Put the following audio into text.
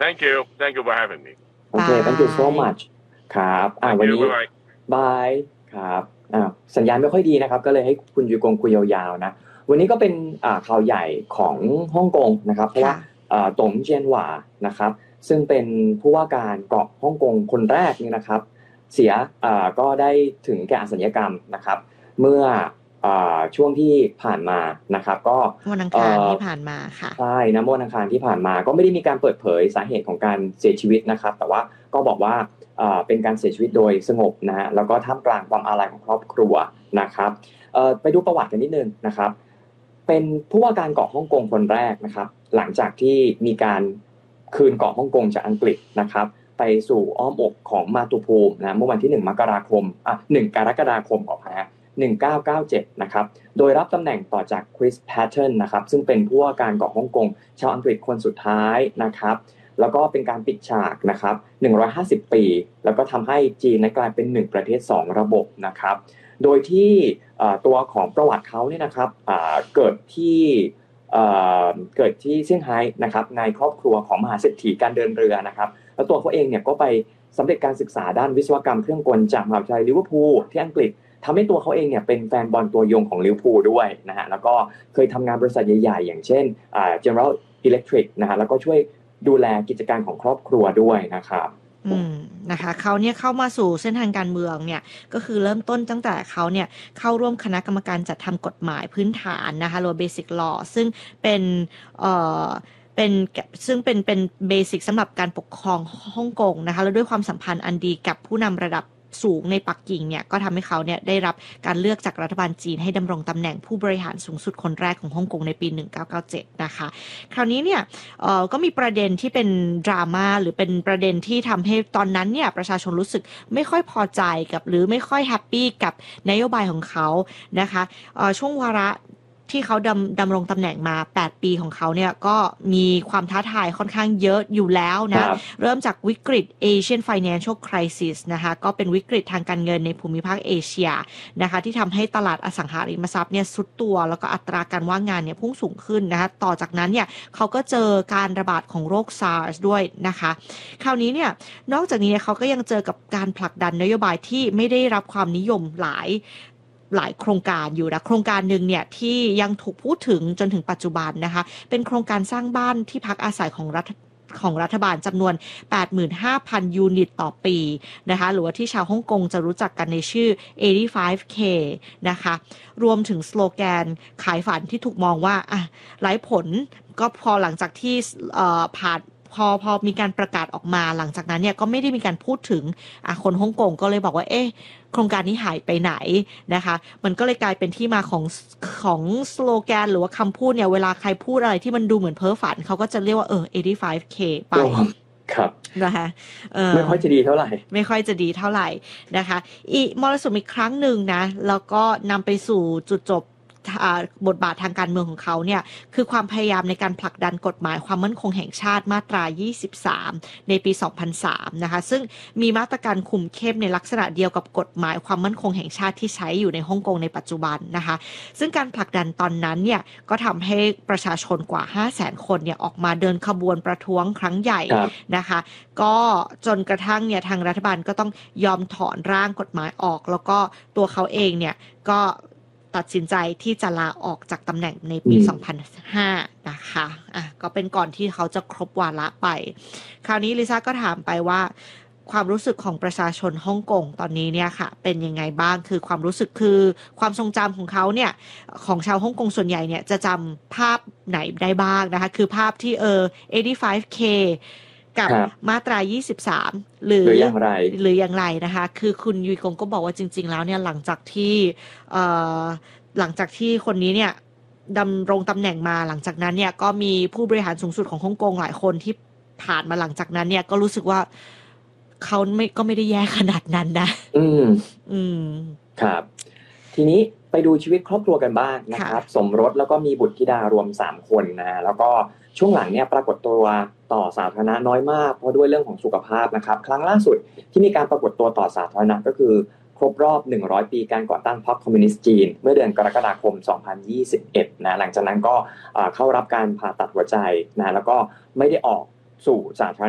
Thank you for having me. Okay, thank you so much ครับวันนี้บายครับสัญญาณไม่ค่อยดีนะครับก็เลยให้คุณยูกงคุยยาวๆนะวันนี้ก็เป็นข่าวใหญ่ของฮ่องกงนะครับเพราะว่าตงเจียนหว่านะครับซึ่งเป็นผู้ว่าการเกาะฮ่องกงคนแรกนี่นะครับเสียก็ได้ถึงแก่อสัญญกรรมนะครับเมื่อช่วงที่ผ่านมานะครับก็วันอังคารที่ผ่านมาค่ะใช่นะวันอังคารที่ผ่านมาก็ไม่ได้มีการเปิดเผยสาเหตุของการเสียชีวิตนะครับแต่ว่าก็บอกว่าเป็นการเสียชีวิตโดยสงบนะฮะแล้วก็ท่ามกลางความอาลัยของครอบครัวนะครับไปดูประวัติกันนิดนึงนะครับเป็นผู้ว่าการเกาะฮ่องกงคนแรกนะครับหลังจากที่มีการคืนเกาะฮ่องกงจากอังกฤษนะครับไปสู่อ้อมอกของมาตุภูมินะเมื่อวันที่1 มกราคม1 กรกฎาคมขออภัย1997นะครับโดยรับตำแหน่งต่อจากคริสแพตเทิร์นนะครับซึ่งเป็นผู้ว่าการเกาะฮ่องกงชาวอังกฤษคนสุดท้ายนะครับแล้วก็เป็นการปิดฉากนะครับ150 ปีแล้วก็ทำให้จีนนั้นกลายเป็น1ประเทศ2ระบบนะครับโดยที่ตัวของประวัติเขาเนี่ยนะครับเกิดที่เซี่ยงไฮ้นะครับในครอบครัวของมหาเศรษฐีการเดินเรือนะครับแล้วตัวเขาเองเนี่ยก็ไปสำเร็จการศึกษาด้านวิศวกรรมเครื่องกลจากมหาวิทยาลัยลิเวอร์พูลที่อังกฤษทำให้ตัวเขาเองเนี่ยเป็นแฟนบอลตัวยงของลิเวอร์พูลด้วยนะฮะแล้วก็เคยทำงานบริษัทใหญ่ๆอย่างเช่นGeneral Electric นะฮะแล้วก็ช่วยดูแลกิจการของครอบครัวด้วยนะครับนะคะเขาเนี่ยเข้ามาสู่เส้นทางการเมืองเนี่ยก็คือเริ่มต้นตั้งแต่เขาเนี่ยเข้าร่วมคณะกรรมการจัดทำกฎหมายพื้นฐานนะคะหรือ Basic Law ซึ่งเป็นเบสิกสำหรับการปกครองฮ่องกงนะคะแล้วด้วยความสัมพันธ์อันดีกับผู้นำระดับสูงในปักกิ่งเนี่ยก็ทำให้เขาเนี่ยได้รับการเลือกจากรัฐบาลจีนให้ดำรงตำแหน่งผู้บริหารสูงสุดคนแรกของฮ่องกงในปี1997นะคะคราวนี้เนี่ยก็มีประเด็นที่เป็นดราม่าหรือเป็นประเด็นที่ทำให้ตอนนั้นเนี่ยประชาชนรู้สึกไม่ค่อยพอใจกับหรือไม่ค่อยแฮปปี้กับนโยบายของเขานะคะช่วงวาระที่เขาดำรงตำแหน่งมา8 ปีของเขาเนี่ยก็มีความท้าทายค่อนข้างเยอะอยู่แล้วนะเริ่มจากวิกฤต Asian Financial Crisis นะคะก็เป็นวิกฤตทางการเงินในภูมิภาคเอเชียนะคะที่ทำให้ตลาดอสังหาริมทรัพย์เนี่ยทรุดตัวแล้วก็อัตราการว่างงานเนี่ยพุ่งสูงขึ้นนะคะต่อจากนั้นเนี่ยเขาก็เจอการระบาดของโรค SARS ด้วยนะคะคราวนี้เนี่ยนอกจากนี้เขาก็ยังเจอกับการผลักดันนโยบายที่ไม่ได้รับความนิยมหลายโครงการอยู่นะโครงการหนึ่งเนี่ยที่ยังถูกพูดถึงจนถึงปัจจุบันนะคะเป็นโครงการสร้างบ้านที่พักอาศัยของรัฐบาลจำนวน 85,000 ยูนิตต่อปีนะคะหรือว่าที่ชาวฮ่องกงจะรู้จักกันในชื่อ 85K นะคะรวมถึงสโลแกนขายฝันที่ถูกมองว่าไร้ผลก็พอหลังจากที่ผ่านพอมีการประกาศออกมาหลังจากนั้นเนี่ยก็ไม่ได้มีการพูดถึงคนฮ่องกงก็เลยบอกว่าโครงการนี้หายไปไหนนะคะมันก็เลยกลายเป็นที่มาของสโลแกนหรือว่าคำพูดเนี่ยเวลาใครพูดอะไรที่มันดูเหมือนเพ้อฝันเขาก็จะเรียกว่า85K ไปครับนะคะไม่ค่อยจะดีเท่าไหร่นะคะอีกมรสุมอีกครั้งหนึ่งนะแล้วก็นำไปสู่จุดจบบทบาททางการเมืองของเขาเนี่ยคือความพยายามในการผลักดันกฎหมายความมั่นคงแห่งชาติมาตรา23ในปี2003นะคะซึ่งมีมาตรการคุมเข้มในลักษณะเดียวกับกฎหมายความมั่นคงแห่งชาติที่ใช้อยู่ในฮ่องกงในปัจจุบันนะคะซึ่งการผลักดันตอนนั้นเนี่ยก็ทำให้ประชาชนกว่า 500,000 คนเนี่ยออกมาเดินขบวนประท้วงครั้งใหญ่นะคะก็จนกระทั่งเนี่ยทางรัฐบาลก็ต้องยอมถอนร่างกฎหมายออกแล้วก็ตัวเขาเองเนี่ยก็ตัดสินใจที่จะลาออกจากตำแหน่งในปี2005นะคะก็เป็นก่อนที่เขาจะครบวาระไปคราวนี้ลิซ่าก็ถามไปว่าความรู้สึกของประชาชนฮ่องกงตอนนี้เนี่ยค่ะเป็นยังไงบ้างคือความรู้สึกคือความทรงจำของเขาเนี่ยของชาวฮ่องกงส่วนใหญ่เนี่ยจะจำภาพไหนได้บ้างนะคะคือภาพที่85K กับมาตรา23หรืออย่างไรนะคะคือคุณยุยกงก็บอกว่าจริงๆแล้วเนี่ยหลังจากที่คนนี้เนี่ยดำรงตำแหน่งมาหลังจากนั้นเนี่ยก็มีผู้บริหารสูงสุดของฮ่องกงหลายคนที่ผ่านมาหลังจากนั้นเนี่ยก็รู้สึกว่าเขาก็ไม่ได้แย่ขนาดนั้นนะครับทีนี้ไปดูชีวิตครอบครัวกันบ้างนะครับสมรสแล้วก็มีบุตรธิดารวม3คนนะแล้วก็ช่วงหลังเนี่ยปรากฏตัวต่อสาธารณะน้อยมากเพราะด้วยเรื่องของสุขภาพนะครับครั้งล่าสุดที่มีการปรากฏตัวต่อสาธารณะก็คือครบรอบ100 ปีการก่อตั้งพรรคคอมมิวนิสต์จีนเมื่อเดือนกรกฎาคม2021นะหลังจากนั้นก็เข้ารับการผ่าตัดหัวใจนะแล้วก็ไม่ได้ออกสู่สาธารณะ